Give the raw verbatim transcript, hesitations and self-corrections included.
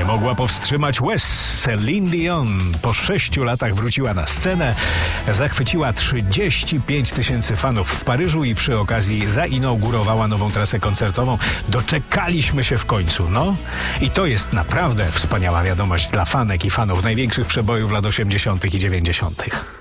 Nie mogła powstrzymać łez. Celine Dion po sześciu latach wróciła na scenę, zachwyciła trzydzieści pięć tysięcy fanów w Paryżu i przy okazji zainaugurowała nową trasę koncertową. Doczekaliśmy się w końcu, no. I to jest naprawdę wspaniała wiadomość dla fanek i fanów największych przebojów lat osiemdziesiątych i dziewięćdziesiątych.